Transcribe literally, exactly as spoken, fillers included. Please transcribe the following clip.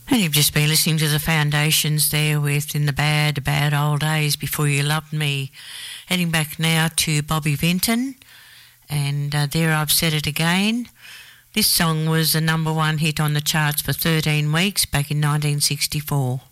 And you've just been listening to the Foundations there with In the Bad, Bad Old Days, Before You Loved Me. Heading back now to Bobby Vinton, and uh, There I've Said It Again. This song was a number one hit on the charts for thirteen weeks back in nineteen sixty-four.